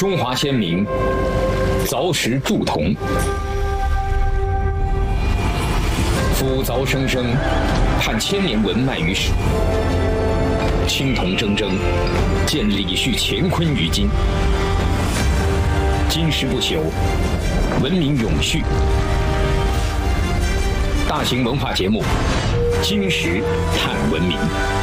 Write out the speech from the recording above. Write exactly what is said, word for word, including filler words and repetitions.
中华先民凿石铸铜，夫凿生生，探千年文脉于史。青铜铮铮，见李旭乾坤于今。今时不朽，文明永续。大型文化节目《今时探文明》。